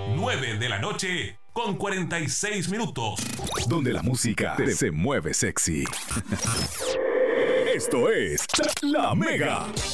9 p.m, con 46 minutos. Donde la música se mueve sexy. Esto es La Mega.